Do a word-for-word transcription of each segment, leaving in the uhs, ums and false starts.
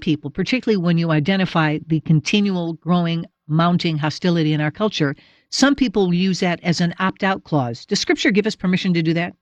people, particularly when you identify the continual growing, mounting hostility in our culture, some people use that as an opt-out clause. Does Scripture give us permission to do that?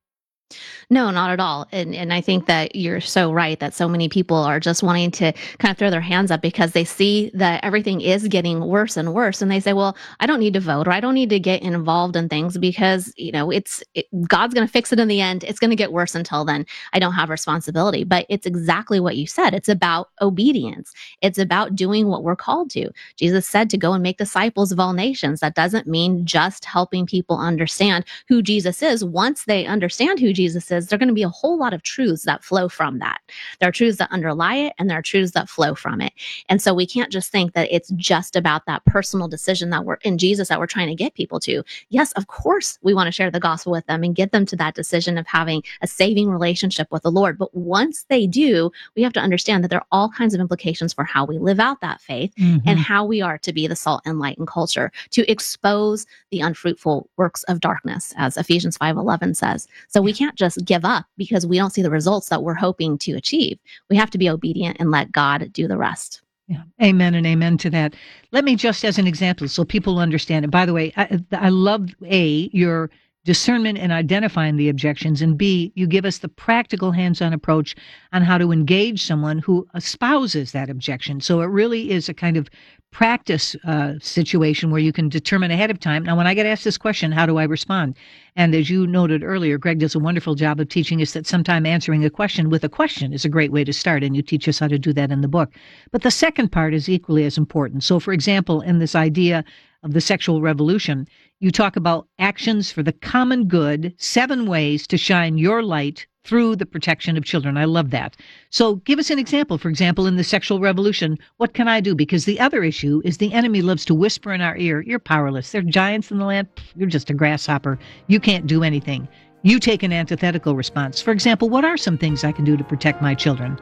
No, not at all. And and I think that you're so right that so many people are just wanting to kind of throw their hands up because they see that everything is getting worse and worse. And they say, well, I don't need to vote or I don't need to get involved in things because, you know, it's it, God's going to fix it in the end. It's going to get worse until then. I don't have responsibility. But it's exactly what you said. It's about obedience. It's about doing what we're called to. Jesus said to go and make disciples of all nations. That doesn't mean just helping people understand who Jesus is. Once they understand who Jesus is, there are going to be a whole lot of truths that flow from that. There are truths that underlie it, and there are truths that flow from it. And so we can't just think that it's just about that personal decision that we're in Jesus that we're trying to get people to. Yes, of course, we want to share the gospel with them and get them to that decision of having a saving relationship with the Lord. But once they do, we have to understand that there are all kinds of implications for how we live out that faith mm-hmm. and how we are to be the salt and light in culture, to expose the unfruitful works of darkness, as Ephesians five eleven says. So we can't just give up because we don't see the results that we're hoping to achieve. We have to be obedient and let God do the rest. Yeah. Amen and amen to that. Let me just as an example so people understand it. By the way, I, I love A, your discernment in identifying the objections, and B, you give us the practical hands-on approach on how to engage someone who espouses that objection. So it really is a kind of practice uh, situation where you can determine ahead of time. Now, when I get asked this question, how do I respond? And as you noted earlier, Greg does a wonderful job of teaching us that sometimes answering a question with a question is a great way to start, and you teach us how to do that in the book. But the second part is equally as important. So, for example, in this idea of the sexual revolution, you talk about actions for the common good, seven ways to shine your light through the protection of children. I love that. So give us an example. For example, in the sexual revolution, what can I do? Because the other issue is the enemy loves to whisper in our ear, you're powerless. There are giants in the land. You're just a grasshopper. You can't do anything. You take an antithetical response. For example, what are some things I can do to protect my children?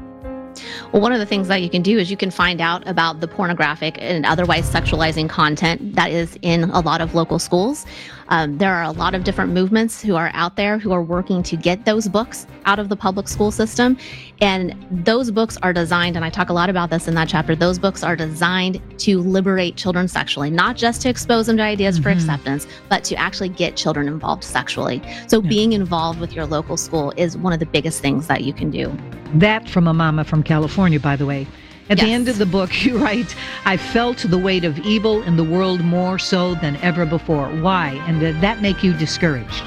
Well, one of the things that you can do is you can find out about the pornographic and otherwise sexualizing content that is in a lot of local schools. Um, there are a lot of different movements who are out there who are working to get those books out of the public school system. And those books are designed, and I talk a lot about this in that chapter, those books are designed to liberate children sexually, not just to expose them to ideas mm-hmm. for acceptance, but to actually get children involved sexually. So yeah. being involved with your local school is one of the biggest things that you can do. That from a mama from California, by the way. At yes. the end of the book, you write, I felt the weight of evil in the world more so than ever before. Why? And did that make you discouraged?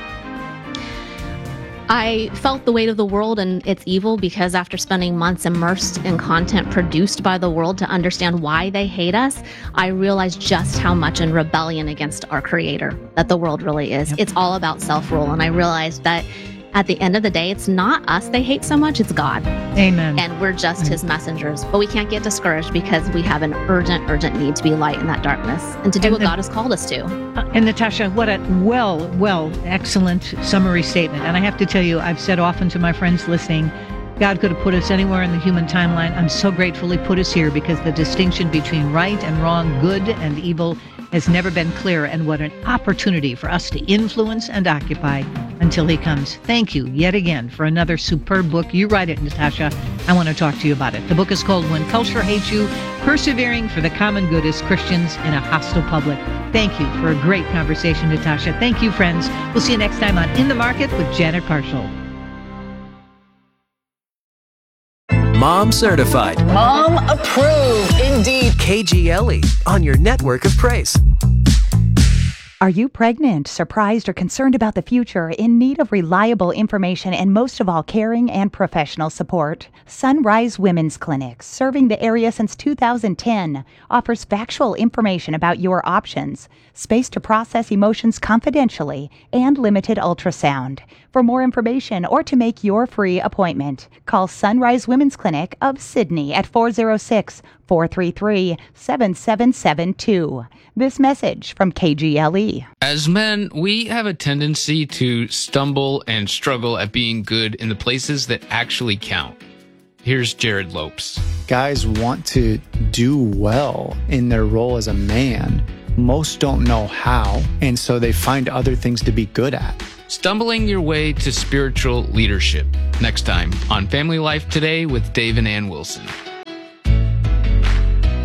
I felt the weight of the world and its evil because after spending months immersed in content produced by the world to understand why they hate us, I realized just how much in rebellion against our Creator that the world really is. Yep. It's all about self-rule. And I realized that at the end of the day, it's not us they hate so much, it's God. Amen. And we're just Amen. His messengers. But we can't get discouraged because we have an urgent, urgent need to be light in that darkness and to do and, what God has called us to. Uh, and Natasha, what a well, well, excellent summary statement. And I have to tell you, I've said often to my friends listening, God could have put us anywhere in the human timeline. I'm so grateful He put us here because the distinction between right and wrong, good and evil has never been clearer. And what an opportunity for us to influence and occupy until He comes. Thank you yet again for another superb book. You write it, Natasha. I want to talk to you about it. The book is called When Culture Hates You, Persevering for the Common Good as Christians in a Hostile Public. Thank you for a great conversation, Natasha. Thank you, friends. We'll see you next time on In the Market with Janet Parshall. Mom certified. Mom approved. Indeed. K G L E on your network of praise. Are you pregnant, surprised, or concerned about the future, in need of reliable information and most of all caring and professional support? Sunrise Women's Clinic, serving the area since two thousand ten, offers factual information about your options, space to process emotions confidentially, and limited ultrasound. For more information or to make your free appointment, call Sunrise Women's Clinic of Sydney at four oh six, four three three, seven seven seven two. This message from K G L E. As men, we have a tendency to stumble and struggle at being good in the places that actually count. Here's Jared Lopes. Guys want to do well in their role as a man. Most don't know how, and so they find other things to be good at. Stumbling your way to spiritual leadership. Next time on Family Life Today with Dave and Ann Wilson.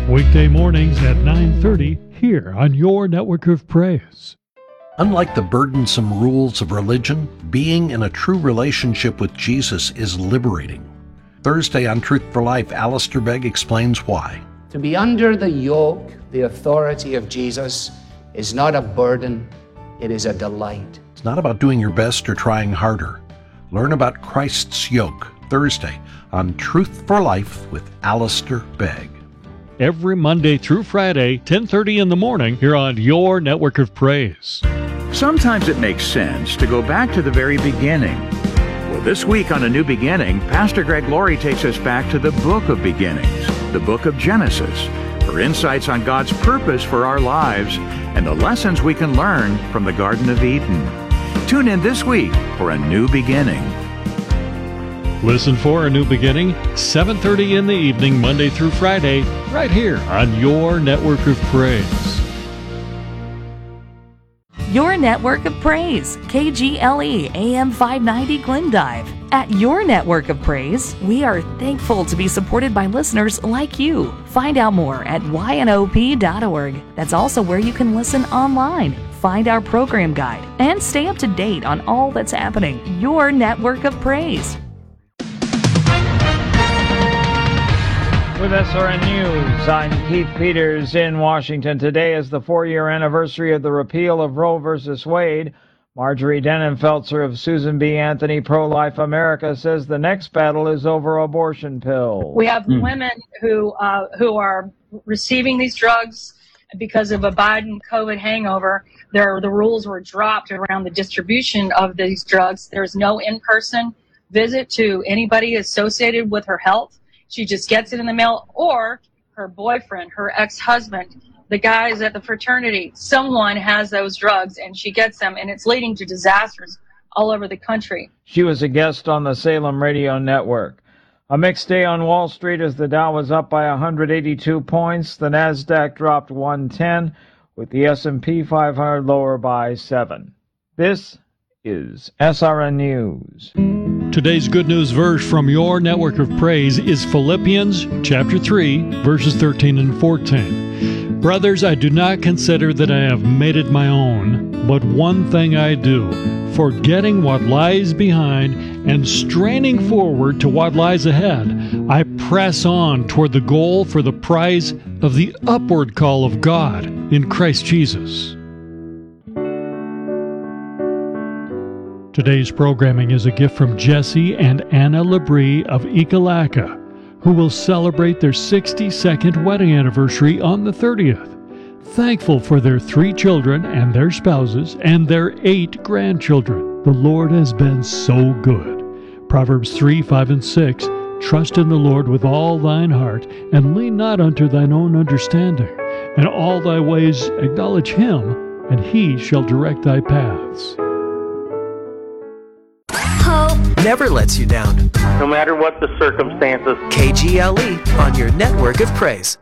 Weekday mornings at nine thirty here on your network of praise. Unlike the burdensome rules of religion, being in a true relationship with Jesus is liberating. Thursday on Truth for Life, Alistair Begg explains why. To be under the yoke, the authority of Jesus, is not a burden, it is a delight. It's not about doing your best or trying harder. Learn about Christ's yoke, Thursday on Truth for Life with Alistair Begg. Every Monday through Friday, ten thirty in the morning, here on your network of praise. Sometimes it makes sense to go back to the very beginning. Well, this week on A New Beginning, Pastor Greg Laurie takes us back to the book of beginnings, the book of Genesis, for insights on God's purpose for our lives and the lessons we can learn from the Garden of Eden. Tune in this week for A New Beginning. Listen for A New Beginning, seven thirty in the evening, Monday through Friday, right here on your network of praise. Your network of praise, K G L E A M five ninety Glendive. At your network of praise, we are thankful to be supported by listeners like you. Find out more at Y N O P dot org. That's also where you can listen online, find our program guide, and stay up to date on all that's happening. Your network of praise. With S R N News, I'm Keith Peters in Washington. Today is the four-year anniversary of the repeal of Roe versus Wade. Marjorie Denenfelser of Susan B. Anthony Pro-Life America says the next battle is over abortion pills. We have mm. women who uh, who are receiving these drugs because of a Biden COVID hangover. There, the rules were dropped around the distribution of these drugs. There's no in-person visit to anybody associated with her health. She just gets it in the mail, or her boyfriend, her ex-husband, the guys at the fraternity, someone has those drugs and she gets them, and it's leading to disasters all over the country. She was a guest on the Salem Radio Network. A mixed day on Wall Street as the Dow was up by one hundred eighty-two points. The Nasdaq dropped one ten, with the S and P five hundred lower by seven. This is S R N News. Today's good news verse from your network of praise is Philippians chapter three, verses thirteen and fourteen. Brothers, I do not consider that I have made it my own, but one thing I do, forgetting what lies behind and straining forward to what lies ahead, I press on toward the goal for the prize of the upward call of God in Christ Jesus. Today's programming is a gift from Jesse and Anna Labrie of Ekalaka, who will celebrate their sixty-second wedding anniversary on the thirtieth. Thankful for their three children and their spouses and their eight grandchildren. The Lord has been so good. Proverbs three, five, and six, trust in the Lord with all thine heart, and lean not unto thine own understanding. In all thy ways acknowledge him, and he shall direct thy paths. Never lets you down. No matter what the circumstances. K G L E on your network of praise.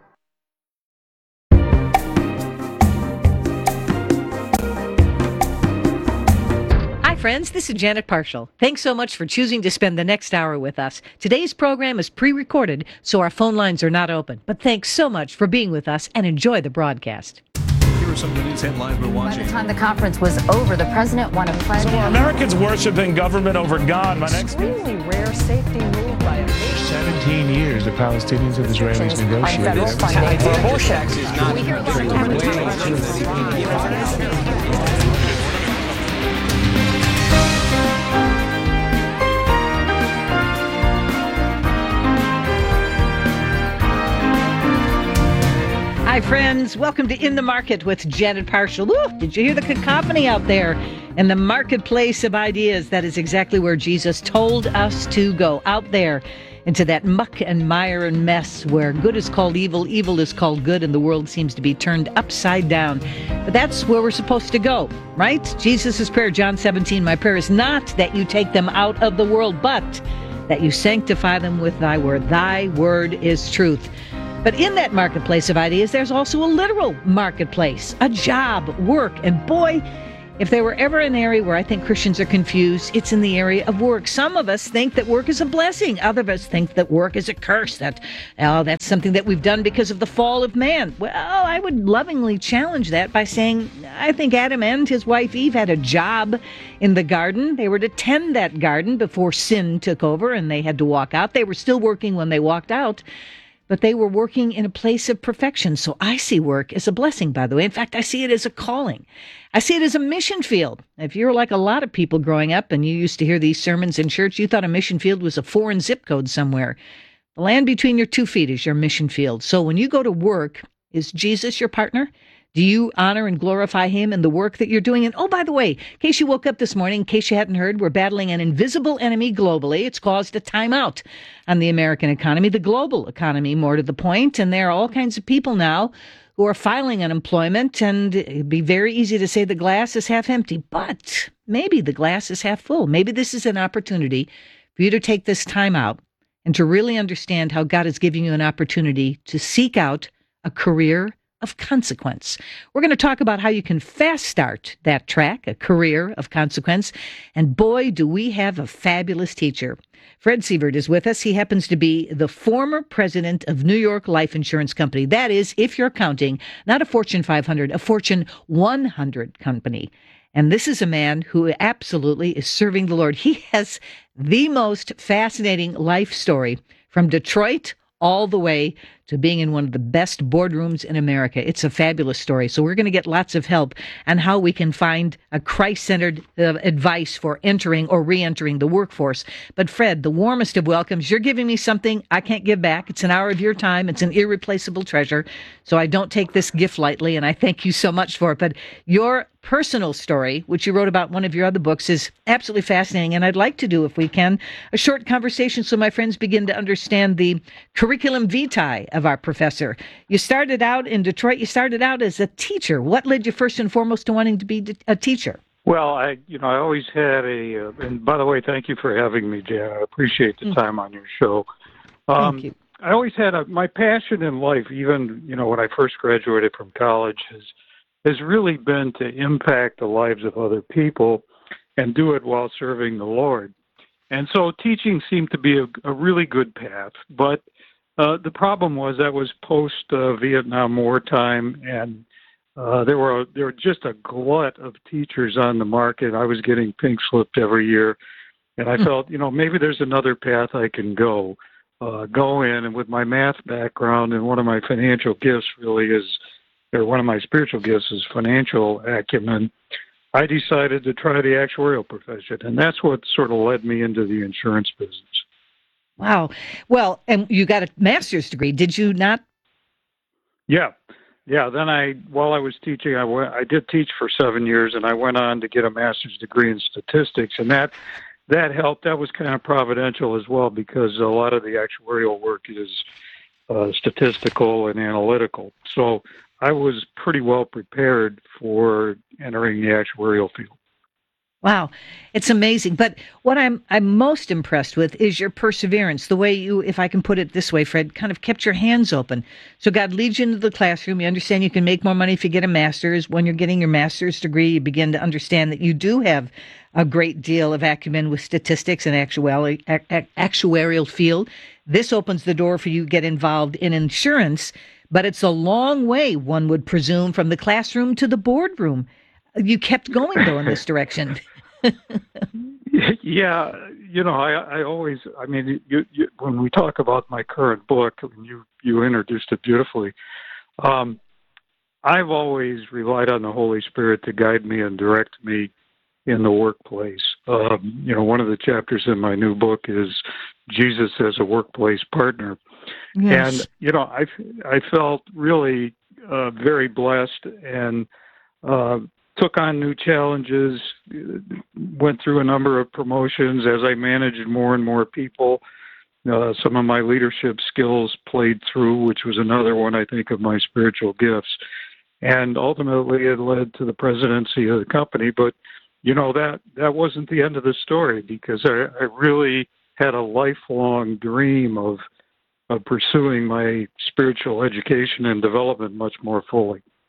Hi friends, this is Janet Parshall. Thanks so much for choosing to spend the next hour with us. Today's program is pre-recorded, so our phone lines are not open. But thanks so much for being with us and enjoy the broadcast. Here are some of the news headlines we're watching. By the time the conference was over, the president won a pledge. So are Americans worshiping government over God? My next extremely rare safety move by a seventeen years the Palestinians and Israelis negotiated. For abortion. Hi, friends. Welcome to In the Market with Janet Parshall. Woo, did you hear the cacophony out there? In the marketplace of ideas, that is exactly where Jesus told us to go, out there into that muck and mire and mess where good is called evil, evil is called good, and the world seems to be turned upside down. But that's where we're supposed to go, right? Jesus' prayer, John seventeen, my prayer is not that you take them out of the world, but that you sanctify them with thy word. Thy word is truth. But in that marketplace of ideas, there's also a literal marketplace, a job, work, and boy, If there were ever an area where I think Christians are confused, it's in the area of work. Some of us think that work is a blessing. Other of us think that work is a curse, that oh, that's something that we've done because of the fall of man. Well, I would lovingly challenge that by saying I think Adam and his wife Eve had a job in the garden. They were to tend that garden before sin took over and they had to walk out. They were still working when they walked out, but they were working in a place of perfection. So I see work as a blessing, by the way. In fact, I see it as a calling. I see it as a mission field. If you're like a lot of people growing up and you used to hear these sermons in church, you thought a mission field was a foreign zip code somewhere. The land between your two feet is your mission field. So when you go to work, is Jesus your partner? Do you honor and glorify him in the work that you're doing? And oh, by the way, in case you woke up this morning, in case you hadn't heard, we're battling an invisible enemy globally. It's caused a timeout on the American economy, the global economy, more to the point. And there are all kinds of people now who are filing unemployment, and it'd be very easy to say the glass is half empty, but maybe the glass is half full. Maybe this is an opportunity for you to take this time out and to really understand how God is giving you an opportunity to seek out a career of consequence. We're going to talk about how you can fast start that track, a career of consequence. And boy, do we have a fabulous teacher. Fred Sievert is with us. He happens to be the former president of New York Life Insurance Company. That is, if you're counting, not a Fortune five hundred, a Fortune one hundred company. And this is a man who absolutely is serving the Lord. He has the most fascinating life story from Detroit all the way to being in one of the best boardrooms in America. It's a fabulous story. So we're going to get lots of help on how we can find a Christ-centered uh, advice for entering or re-entering the workforce. But Fred, the warmest of welcomes. You're giving me something I can't give back. It's an hour of your time. It's an irreplaceable treasure. So I don't take this gift lightly, and I thank you so much for it. But your personal story, which you wrote about one of your other books, is absolutely fascinating. And I'd like to do, if we can, a short conversation so my friends begin to understand the curriculum vitae of our professor. You started out in Detroit. You started out as a teacher. What led you first and foremost to wanting to be a teacher? Well, I, you know, I always had a, uh, and by the way, thank you for having me, Jan. I appreciate the time on your show. Um, thank you. I always had a, my passion in life, even, you know, when I first graduated from college, has, has really been to impact the lives of other people and do it while serving the Lord. And so teaching seemed to be a, a really good path, but Uh, the problem was that was post-Vietnam uh, War time, and uh, there were there were just a glut of teachers on the market. I was getting pink slipped every year, and I mm. felt, you know, maybe there's another path I can go, uh, go in. And with my math background and one of my financial gifts really is, or one of my spiritual gifts is financial acumen, I decided to try the actuarial profession, and that's what sort of led me into the insurance business. Wow. Well, and you got a master's degree, did you not? Yeah. Yeah. Then I, while I was teaching, I went, I did teach for seven years and I went on to get a master's degree in statistics. And that, that helped. That was kind of providential as well, because a lot of the actuarial work is uh, statistical and analytical. So I was pretty well prepared for entering the actuarial field. Wow, it's amazing. But what I'm I'm most impressed with is your perseverance, the way you, if I can put it this way, Fred, kind of kept your hands open. So God leads you into the classroom. You understand you can make more money if you get a master's. When you're getting your master's degree, you begin to understand that you do have a great deal of acumen with statistics and actuarial, actuarial field. This opens the door for you to get involved in insurance, but it's a long way, one would presume, from the classroom to the boardroom. You kept going, though, in this direction. Yeah, you know, I, I always, I mean, you, you, when we talk about my current book, you, you introduced it beautifully. Um, I've always relied on the Holy Spirit to guide me and direct me in the workplace. Um, you know, one of the chapters in my new book is Jesus as a workplace partner. Yes. And, you know, I, I felt really uh, very blessed and uh took on new challenges, went through a number of promotions as I managed more and more people. Uh, some of my leadership skills played through, which was another one, I think, of my spiritual gifts. And ultimately it led to the presidency of the company. But, you know, that, that wasn't the end of the story, because I, I really had a lifelong dream of, of pursuing my spiritual education and development much more fully.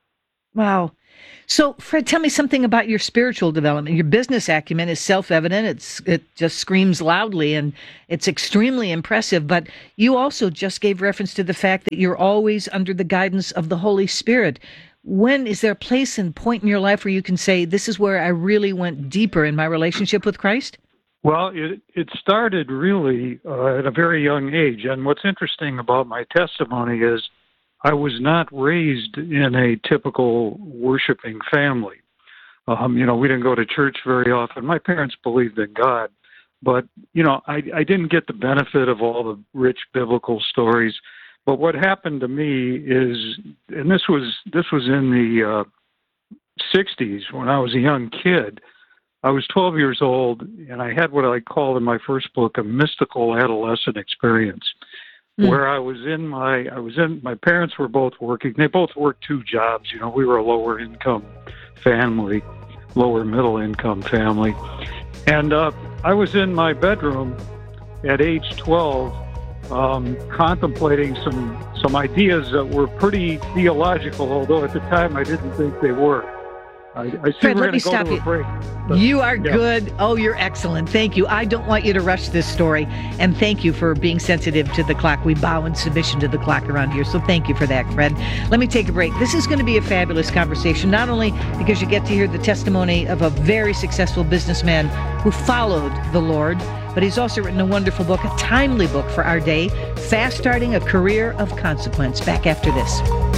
Wow. So, Fred, tell me something about your spiritual development. Your business acumen is self-evident. It's it just screams loudly, and it's extremely impressive. But you also just gave reference to the fact that you're always under the guidance of the Holy Spirit. When is there a place and point in your life where you can say, this is where I really went deeper in my relationship with Christ? Well, it it started really uh, at a very young age. And what's interesting about my testimony is I was not raised in a typical worshiping family. Um, you know, we didn't go to church very often. My parents believed in God, but, you know, I, I didn't get the benefit of all the rich biblical stories. But what happened to me is, and this was this was in the uh, sixties when I was a young kid. I was twelve years old, and I had what I call in my first book a mystical adolescent experience. Where I was in my, I was in, my parents were both working. They both worked two jobs. You know, we were a lower income family, lower middle income family. And uh, I was in my bedroom at age twelve, um, contemplating some, some ideas that were pretty theological, although at the time I didn't think they were. I, I see Fred, we're let me go stop to a you. break, but- You are yeah. good. Oh, you're excellent. Thank you. I don't want you to rush this story. And thank you for being sensitive to the clock. We bow in submission to the clock around here. So thank you for that, Fred. Let me take a break. This is going to be a fabulous conversation, not only because you get to hear the testimony of a very successful businessman who followed the Lord, but he's also written a wonderful book, a timely book for our day, Fast Starting a Career of Consequence. Back after this.